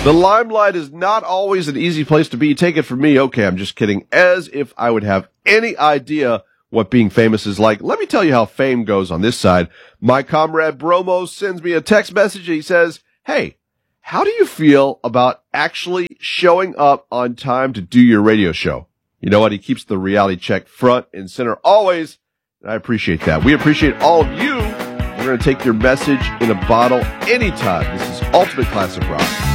The limelight is not always an easy place to be. Take it from me. Okay, I'm just kidding. As if I would have any idea what being famous is like. Let me tell you how fame goes on this side. My comrade Bromo sends me a text message. He says, hey, how do you feel about actually showing up on time to do your radio show? You know what? He keeps the reality check front and center always. And I appreciate that. We appreciate all of you. We're going to take your message in a bottle anytime. This is Ultimate Classic Rock.